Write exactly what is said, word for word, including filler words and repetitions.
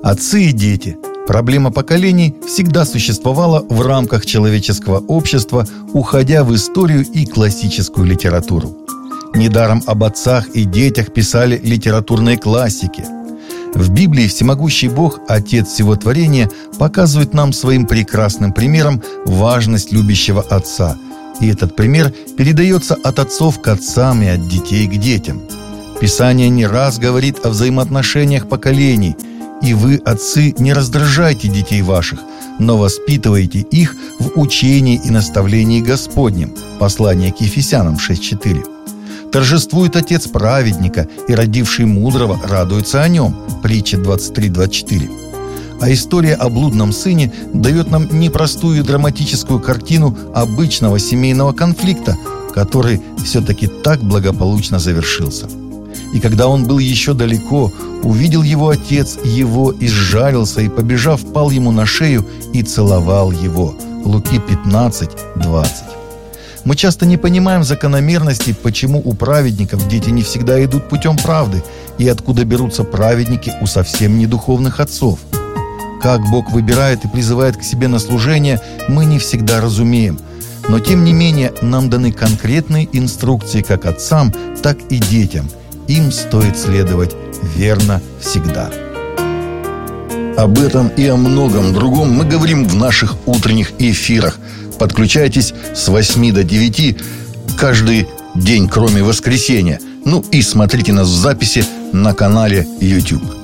Отцы и дети. Проблема поколений всегда существовала в рамках человеческого общества, уходя в историю и классическую литературу. Недаром об отцах и детях писали литературные классики. В Библии всемогущий Бог, Отец всего творения, показывает нам своим прекрасным примером важность любящего отца. И этот пример передается от отцов к отцам и от детей к детям. Писание не раз говорит о взаимоотношениях поколений. «И вы, отцы, не раздражайте детей ваших, но воспитывайте их в учении и наставлении Господнем». Послание к Ефесянам шесть четыре. «Торжествует отец праведника, и родивший мудрого радуется о нем». Притча двадцать три двадцать четыре. А история о блудном сыне дает нам непростую драматическую картину обычного семейного конфликта, который все-таки так благополучно завершился. И когда он был еще далеко, увидел его отец его и сжалился, и, побежав, пал ему на шею и целовал его. Луки пятнадцать двадцать. Мы часто не понимаем закономерности, почему у праведников дети не всегда идут путем правды, и откуда берутся праведники у совсем недуховных отцов. Как Бог выбирает и призывает к себе на служение, мы не всегда разумеем. Но тем не менее нам даны конкретные инструкции как отцам, так и детям. Им стоит следовать верно всегда. Об этом и о многом другом мы говорим в наших утренних эфирах. Подключайтесь с восьми до девяти каждый день, кроме воскресенья. Ну и смотрите нас в записи на канале YouTube.